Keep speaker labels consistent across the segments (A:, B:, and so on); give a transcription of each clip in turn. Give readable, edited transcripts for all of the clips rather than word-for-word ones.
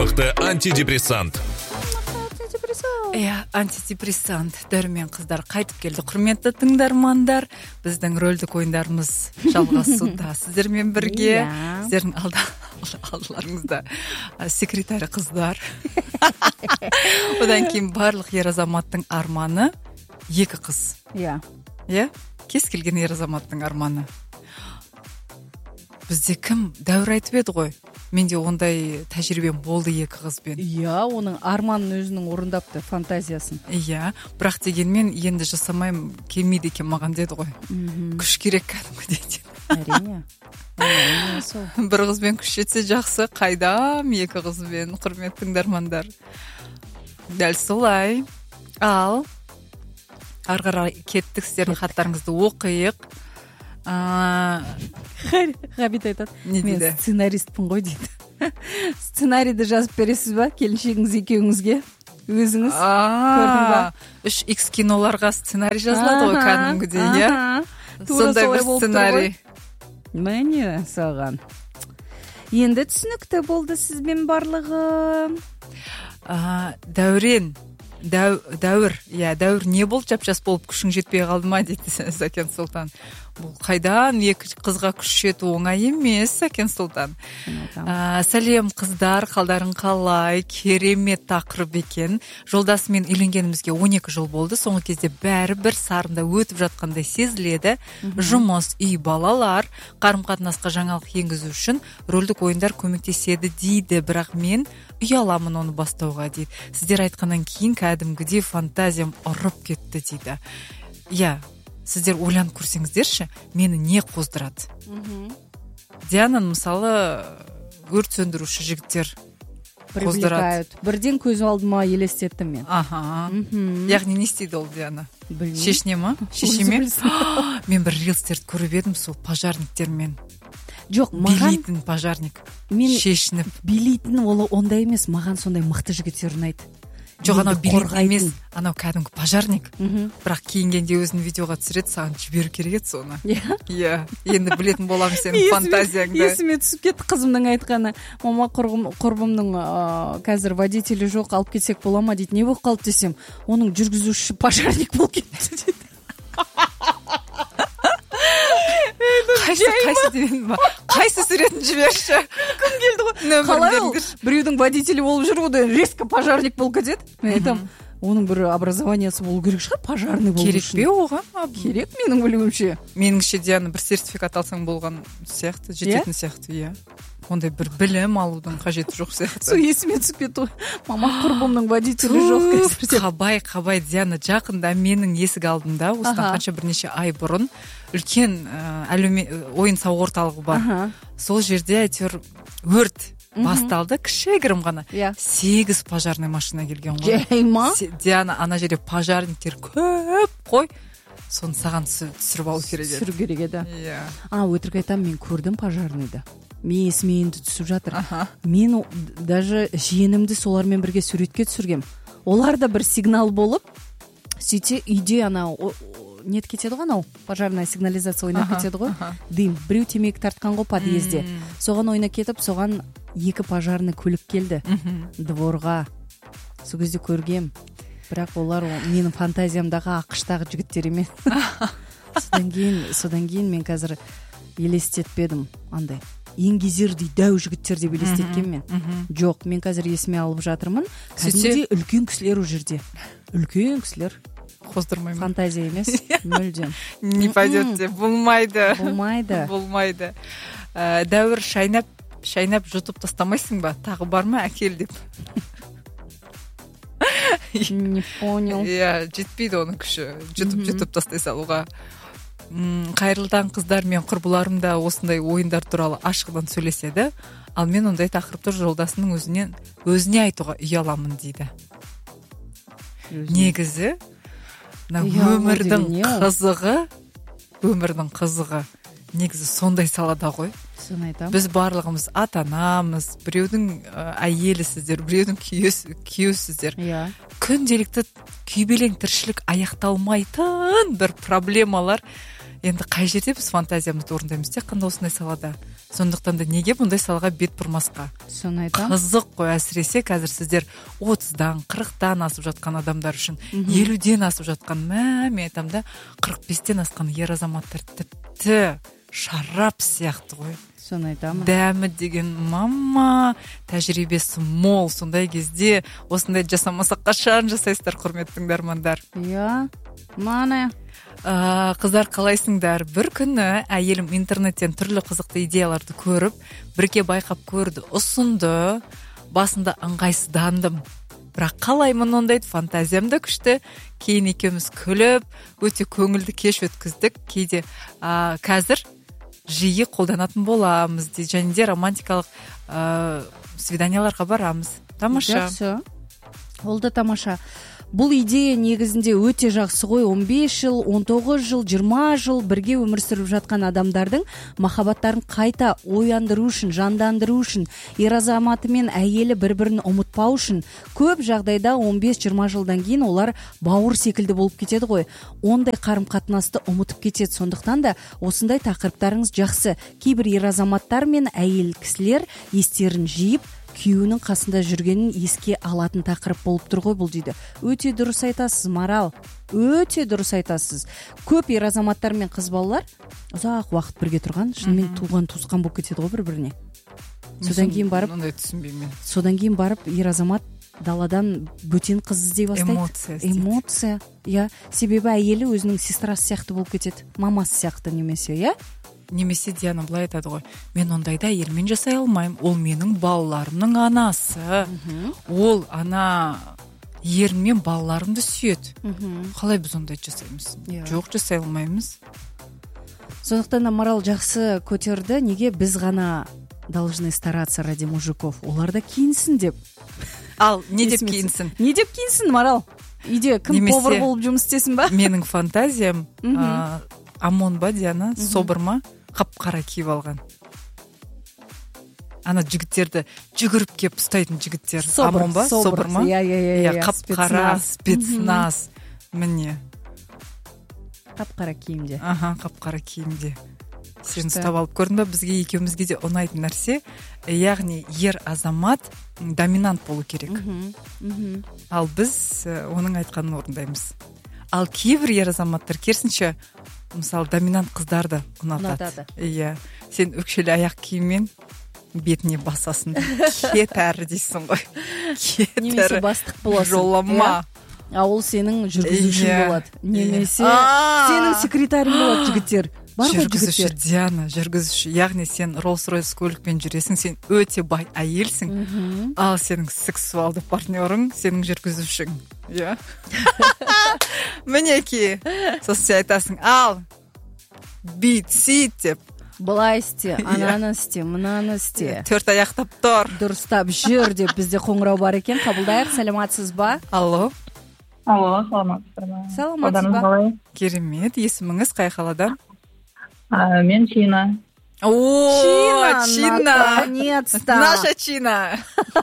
A: мықты антидепрессант.
B: Антидепрессант дәрмен қыздар қайтып келді. Құрметті тыңдармандар, біздің рөлдік ойындарымыз жалғасуда. Сіздермен бірге, сіздердің алдыларыңызда секретарь қыздар. Одан кейін барлық ер азаматтың арманы екі қыз. Кез келген ер азаматтың арманы. Бізде кім дәуір айтып еді ғой. Менде ондай тәжірибем болды екі қызбен.
C: Оның арманын өзінің орындапты, фантазиясын.
B: Бірақ дегенмен енді жасамайым, келмейді екен маған деді ғой. Күш керек кәдімгі дейді.
C: Әрине.
B: Бір қызбен күш жетсе жақсы, қайдам екі қызбен, құрметті тыңдармандар. Дәл солай. Ал ары қарай кеттік, сіздердің хаттарыңызды оқиық.
C: Ғабит айтады, мен сценаристпін ғой дейді. Сценарийді жазып бересіз ба келіншегіңіз екеуіңізге? Өзіңіз көрдің ба?
B: 3X киноларға сценарий жазылады ғой кәдімгідей, сондай бір сценарий.
C: Міне саған. Енді түсінікті болды сізбен барлығы.
B: Дәуір не болды, жап-жас болып күшің жетпей қалды ма дейді Сәкен Сұлтан. Бұл қайдан екі қызға күш жету оңай емес, Сәкен Сұлтан. Сәлем қыздар, қалдарың қалай? Керемет тақырып екен. Жолдасымен үйленгенімізге 12 жыл болды. Соңғы кезде бәрі бір сарында өтіп жатқандай сезіледі. Жұмыс, үй, балалар, қарым-қатынасқа жаңалық енгізу үшін рөлдік ойындар көмектеседі дейді. Бірақ мен ұяламын оны бастауға дейді. Сіздер айтқаннан кейін кәдімгідей фантазиям ұрып кетті дейді. Сіздер ойланып көрсеңіздерші, мені не қоздырады? Диананы мысалы өрт сөндіруші жігіттер қоздырады.
C: Бірден көз алдыма елестетті мен.
B: Яғни не істейді ол Диана? Шешіне ма? Шешеме? Мен бір рилстерді көріп едім, сол пожарниктермен.
C: Жоқ, маған
B: билейтін пожарник.
C: Шешініп. Билейтін ондай емес, маған сондай мықты жігіттер ұнайды.
B: Жоқ, анау билейтін емес, анау кәдімгі пожарник. Бірақ кейінгенде өзін видеоға түсіреді, саған жіберу керек еді соны. Енді білетін болам сенің фантазияңды.
C: Есіме түсіп кетті қызымның айтқаны. Мама, құрбымның қазір водителі жоқ, алып кетсек бола ма дейді. Не болып қалды десем, оның жүргізушісі пожарник болып кетті дейді.
B: Қайсы суретін жіберші?
C: Кім келді ғой? Қалай ол? Біреудің водителі болып жүр, одан резко пожарник болып кетеді. Мен айтам, оның бір образованиясы болу керек шығар, пожарный болу үшін.
B: Керек пе оған?
C: Керек, менің білуімше.
B: Меніңше Диана бір сертификат алсаң болған сияқты, жететін сияқты, ондай бір білім алудың қажеті жоқ сияқты.
C: Сол есіме түсіп кетті ғой. Мама, құрбымның водителі жоқ қазір.
B: Қабай Диана, жақында менің есік алдымда, осыдан қанша бірнеше ай бұрын үлкен ойын сауық орталығы бар. Сол жерде әйтеуір өрт басталды, кішігірім ғана. 8 пожарный машина келген ғой.
C: Жай ма?
B: Диана, ана жерде пожарниктер көп қой. Соны саған түсіріп алу керек еді.
C: Түсіру керек еді. Өтірік айтам, мен көрдім пожарныйды. Мен есіме енді түсіп жатыр. Мен даже жиенімді солармен бірге суретке түсіргем. Олар да бір сигнал болып, сөйте үйде анау нет кетеді ғой, анау пожарная сигнализация ойнап кетеді ғой. Дым, біреу темекі тартқан ғой подъезде. Соған ойнап кетіп, соған 2 пожарный көлік келді дворға. Сол кезде көргем. Бірақ олар менің фантазиямдағы ақштағы жігіттер емес. Содан кейін мен қазір елестетпедім андай. Еңгезердей дәу жігіттер деп елестеткен мен. Жоқ, мен қазір есіме алып жатырмын. Кәдімгідей үлкен кісілер о жерде. Үлкен кісілер.
B: Қоздырмаймын.
C: Фантазия емес, мүлдем.
B: Не пойдет деп, болмайды.
C: Болмайды.
B: Дәуір шайнап жұтып тастамайсың ба? Тағы бар ма әкел деп?
C: Не понял.
B: Жетпейді оның күші. Жұтып тастай салуға. Қайырлы таң қыздар, мен құрбыларым да осындай ойындар туралы ашығынан сөйлеседі. Ал мен ондай тақырыпты жолдасының өзіне айтуға ұяламын дейді. Негізі өмірдің қызығы негізі сондай салада ғой. Біз барлығымыз ата-анамыз, біреудің әйелісіздер, біреудің күйеусіздер. Күнделікті күйбелең тіршілік аяқталмайтын бір проблемалар. Енді қай жерде біз фантазиямызды орындаймыз, тек қана осындай салада. сондықтан да неге бұндай салаға бет бұрмасқа?
C: Соны айтам.
B: Қызық қой, әсіресе қазір сіздер 30-дан 40-тан асып жатқан адамдар үшін, 50-ден асып жатқан, мен айтам да 45-тен асқан ер азаматтар тіпті шарап сияқты ғой.
C: Соны айтам.
B: Дәмі деген мама, тәжірибесі мол, сондай кезде осындай жасамасақ қашан жасайсыздар, құрметті тыңдармандар?
C: Иә, мана.
B: Қыздар, қалайсыңдар? Бір күні әйелім интернеттен түрлі қызықты идеяларды көріп, бірге байқап көрді, ұсынды. Басында ыңғайсыздандым. Бірақ қалаймын ондайды, фантазиям да күшті. Кейін екеуміз күліп, өте көңілді кеш өткіздік. Кейде қазір жиі қолданатын боламыз дейді, және де романтикалық свиданияларға барамыз. Тамаша.
C: Жақсы. Ол да тамаша. Бұл идея негізінде өте жақсы ғой. 15 жыл, 19 жыл, 20 жыл бірге өмір сүріп жатқан адамдардың махаббаттарын қайта ояндыру үшін, жандандыру үшін, ер азаматы мен әйелі бір-бірін ұмытпау үшін көп жағдайда 15-20 жылдан кейін олар бауыр секілді болып кетеді ғой. Ондай қарым-қатынасты ұмытып кетеді. Сондықтан да осындай тақырыптарыңыз жақсы. Кейбір ер азаматтар мен әйел кісілер естерін жиып, күйеуінің қасында жүргенін еске алатын тақырып болып тұр ғой бұл дейді. Өте дұрыс айтасыз, Марал. Өте дұрыс айтасыз. Көп ер азаматтар мен қыз балалар ұзақ уақыт бірге тұрған, шынымен туған туысқан болып кетеді ғой бір-біріне. Содан кейін барып ер азамат даладан бөтен қыз іздей бастайды. Эмоция. Иә, себебі әйелі өзінің сестрасы сияқты болып кетеді. Мамасы сияқты немесе, иә?
B: Немесе Диана былай айтады ғой, мен ондайда әйелмен жасай алмаймын, ол менің балаларымның анасы. Ол ерінмен балаларымды сүйеді. Қалай біз ондайды жасаймыз? Жоқ, жасай алмаймыз.
C: Сондықтан да Марал жақсы көтерді. Неге біз ғана должны стараться ради мужиков? Олар да киінсін деп.
B: Ал, не деп киінсін?
C: Не деп киінсін, Марал? Үйде кім повар болып жұмыс істесін ба?
B: Менің фантазиям Амон ба, Диана, собыр ма? Қап-қара киіп алған. Ана жігіттерді жүгіріп кеп ұстайтын жігіттер. Амон ба? Собыр ма?
C: Иә,
B: қап-қара, спецназ. Міне.
C: Қап-қара киімде.
B: Қап-қара киімде. Сен ұстап алып көрдің ба? Бізге екеумізге де ұнайтын нәрсе, яғни ер азамат доминант болу керек. Ал біз оның айтқанын орындаймыз. Ал кейбір ер азаматтар керісінше, мысалы, доминант қыздарды ұнатады. Иә. Сен өкшелі аяқ киіммен бетіне басасын. Кет әрі дейсің ғой.
C: Немесе бастық боласың.
B: Жолама.
C: Ол сенің жүргізушің болады. Немесе сенің секретарың болады, жігіттер.
B: Жүргізуші, Диана, жүргізуші. Яғни сен Rolls-Royce көлікпен жүресің, сен өте бай әйелсің. Ал сенің сексуалды партнерың сенің жүргізушің. Иә. Мінеки. Сосын сен айтасың, ал, бит, сөйт деп.
C: Былай істе, ананы істе, мынаны істе.
B: 4 аяқтап тұр.
C: Дұрыстап жүр деп бізде қоңырау бар екен. Қабылдайық, саламатсыз ба?
B: Алло,
C: саламатсыз ба?
B: Керемет, есіміңіз қай қаладан?
A: Мен Чина.
B: О, Чина!
C: Наконец-то!
B: Наша Чина!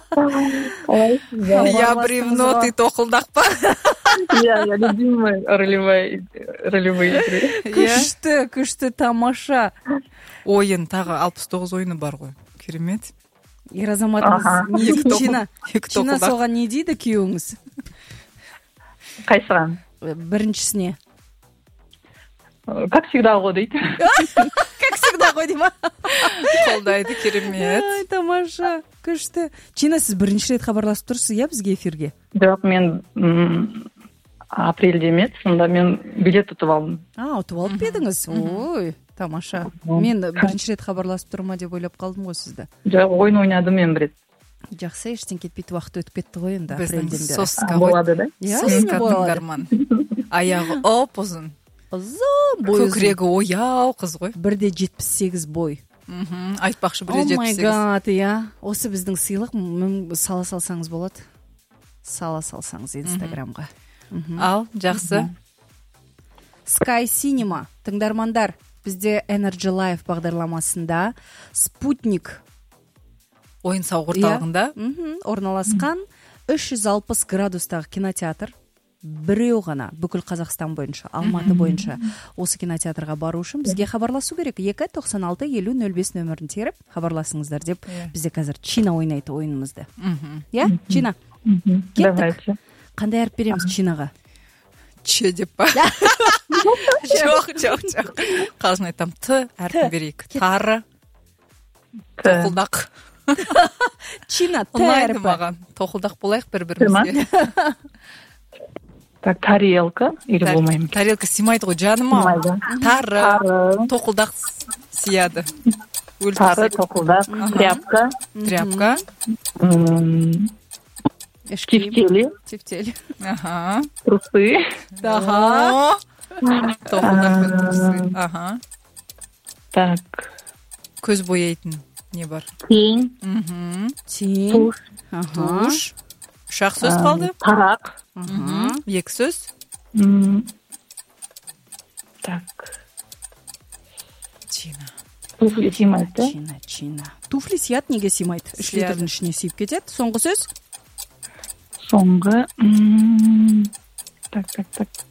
B: Я бревно, ты тоқылдақ па?
A: Я любимая ролевые игры.
C: Күшті, тамаша.
B: Ойын, тағы 69 ойыны бар ғой. Керемет.
C: Ер азаматыңыз Чина. Чина соған не дейді күйеуіңіз?
A: Қайсыған?
C: Біріншісіне.
A: Как всегда ғой дейді.
C: Как всегда ғой дейма?
B: Қолдайды, керемет.
C: Тамаша, күшті. Чина, сіз бірінші рет хабарласып тұрсыз, иә, бізге эфирге?
A: Жоқ, мен апрельде емес, сонда мен билет ұтып алдым.
C: Ұтып алып едіңіз? Ой, тамаша. Мен бірінші рет хабарласып тұрма деп ойлап қалдым ғой сізді.
A: Жоқ, ойын ойнадым мен бір рет.
C: Жақсы, ештен кетпейді, уақыт өтіп кетті ғой енді.
B: Біздің соска
A: болады, да?
B: Соска тыңдарман. Аяғы ұзын.
C: Ұзын бой.
B: Көкірегі ояу қыз ғой.
C: 1.78 бой.
B: Айтпақшы 1.78.
C: О май гад, иә. Осы біздің сыйлық, сала салсаңыз болады. Сала салсаңыз Инстаграмға.
B: Ал, жақсы.
C: Sky Cinema. Тыңдармандар, бізде Energy Life бағдарламасында Спутник
B: ойын сауық орталығында
C: орналасқан 360 градустағы кинотеатр. біреу ғана бүкіл Қазақстан бойынша, Алматы бойынша осы кинотеатрға бару үшін бізге хабарласу керек. 2-96-50-05 нөмірін теріп хабарласыңыздар деп бізде қазір Чина ойнайды ойынымызды. Иә, Чина?
A: Давайте.
C: Қандай әріп береміз Чинаға?
B: Че деп па? Жоқ. Қалжың айтам, Т әрпін берейік. Тары, тоқылдақ.
C: Чина, Т
B: Ұнайды
C: әрпі.
B: маған. Тоқылдақ болайық бір-бірімізге.
A: Так, тарелка или болмаймын?
B: Тарелка сыймайды ғой, жаным ау.
A: Сыймайды.
B: Тары, тоқылдақ сияды.
A: Тары, тоқылдақ, тряпка,
B: Тряпка.
A: Тефтели,
B: Ага.
A: трусы,
B: Ага. Тоқылдақ пен трусы. Ага.
A: так,
B: Көз бояйтын не бар?
A: тень,
C: Тень.
A: туш,
B: Туш. Үш ақ сөз қалды.
A: тарақ,
B: Екі сөз.
A: так,
B: Чина.
A: туфли сыймайды, да?
C: Чина. Туфли сияды, неге сыймайды? 3 литрдің ішіне сыйып кетеді. Соңғы сөз?
A: Соңғы, так,